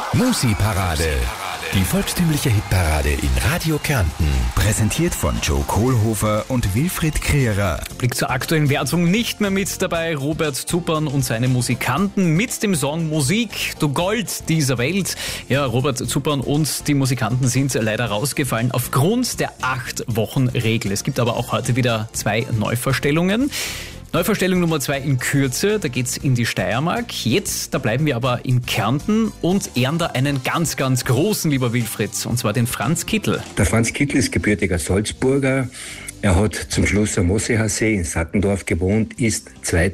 Musi-Parade. Die volkstümliche Hitparade in Radio Kärnten. Präsentiert von Joe Kohlhofer und Wilfried Krierer. Blick zur aktuellen Wertung nicht mehr mit dabei. Robert Zuppan und seine Musikanten mit dem Song Musik, du Gold dieser Welt. Ja, Robert Zuppan und die Musikanten sind leider rausgefallen aufgrund der 8-Wochen-Regel. Es gibt aber auch heute wieder 2 Neuvorstellungen. Neuvorstellung Nummer 2 in Kürze, da geht's in die Steiermark. Jetzt, da bleiben wir aber in Kärnten und ehren da einen ganz, ganz großen, lieber Wilfried, und zwar den Franz Kittel. Der Franz Kittel ist gebürtiger Salzburger. Er hat zum Schluss am Mosseersee in Sattendorf gewohnt, ist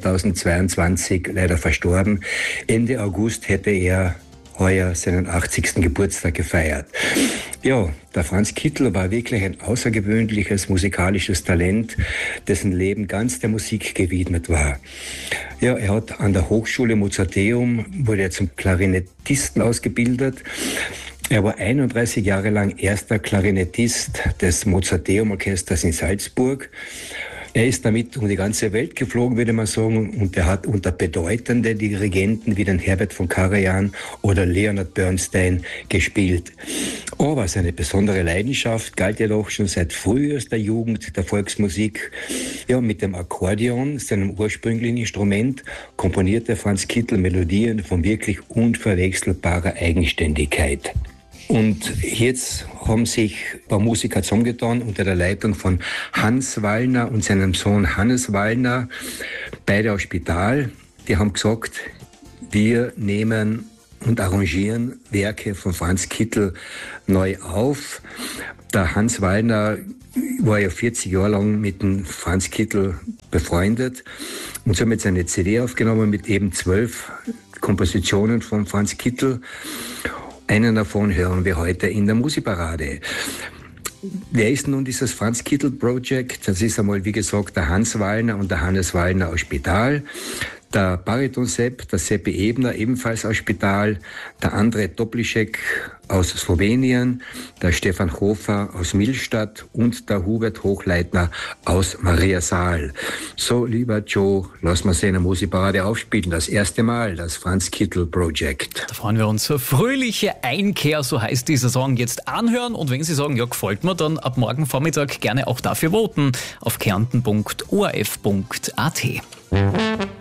2022 leider verstorben. Ende August hätte er heuer seinen 80. Geburtstag gefeiert. Ja, der Franz Kittel war wirklich ein außergewöhnliches musikalisches Talent, dessen Leben ganz der Musik gewidmet war. Ja, er hat an der Hochschule Mozarteum, wurde er zum Klarinettisten ausgebildet. Er war 31 Jahre lang erster Klarinettist des Mozarteum-Orchesters in Salzburg. Er ist damit um die ganze Welt geflogen, würde man sagen, und er hat unter bedeutende Dirigenten wie den Herbert von Karajan oder Leonard Bernstein gespielt. Aber seine besondere Leidenschaft galt jedoch schon seit frühester Jugend der Volksmusik. Ja, mit dem Akkordeon, seinem ursprünglichen Instrument, komponierte Franz Kittel Melodien von wirklich unverwechselbarer Eigenständigkeit. Und jetzt haben sich ein paar Musiker zusammengetan unter der Leitung von Hans Wallner und seinem Sohn Hannes Wallner, beide aus Spital. Die haben gesagt, wir nehmen und arrangieren Werke von Franz Kittel neu auf. Der Hans Wallner war ja 40 Jahre lang mit dem Franz Kittel befreundet und so mit seine CD aufgenommen mit eben 12 Kompositionen von Franz Kittel. Einen davon hören wir heute in der Musi-Parade. Wer ist nun dieses Franz Kittel Project? Das ist einmal, wie gesagt, der Hans Wallner und der Hannes Wallner aus Spital. Der Bariton-Sepp, der Seppi Ebner, ebenfalls aus Spital. Der André Toplišek aus Slowenien. Der Stefan Hofer aus Millstatt. Und der Hubert Hochleitner aus Mariasaal. So, lieber Joe, lass mal eine Musikparade aufspielen. Das erste Mal, das Franz Kittel Project. Da freuen wir uns. Fröhliche Einkehr, so heißt dieser Song, jetzt anhören. Und wenn Sie sagen, ja, gefällt mir, dann ab morgen Vormittag gerne auch dafür voten auf kärnten.orf.at.